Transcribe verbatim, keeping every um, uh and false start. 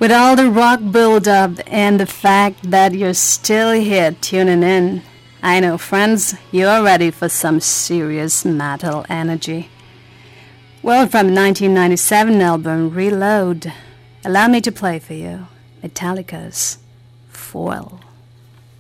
With all the rock build-up and the fact that you're still here tuning in, I know, friends, you're ready for some serious metal energy. Well, from nineteen ninety-seven album Reload, allow me to play for you Metallica's Foil.